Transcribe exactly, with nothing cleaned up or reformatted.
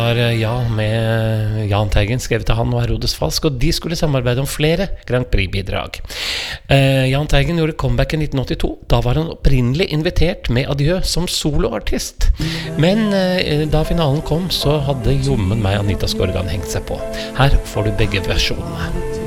Var, ja, med Jahn Teigen, skrevet til han og Herodes Falsk, og de skulle samarbeide om flere Grand Prix-bidrag. Eh, Jahn Teigen gjorde comeback i nitten åttito. Da var han opprinnelig invitert med Adjø som soloartist. Men eh, da finalen kom, så hadde jommen meg Anita Skorgan hengt seg på. Her får du begge versjonene.